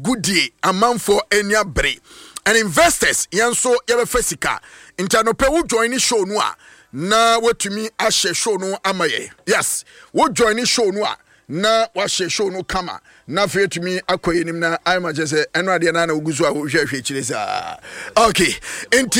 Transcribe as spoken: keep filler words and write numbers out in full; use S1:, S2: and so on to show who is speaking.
S1: agudie amanfo enia bre and investors yanso yebefa sika intanope wo join show no a na watumi ahye show no amaye yes wo join show no a na wahye show no kama na fetumi akoyenim na ayma jese eno ade na na oguzu a wo hwehwe chire sa okay.